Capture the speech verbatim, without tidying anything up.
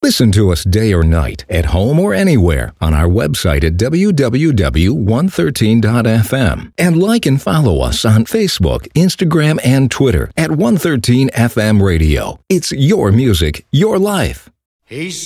Listen to us day or night, at home or anywhere, on our website at w w w dot one thirteen dot f m. And like and follow us on Facebook, Instagram, and Twitter at one thirteen F M Radio. It's your music, your life. He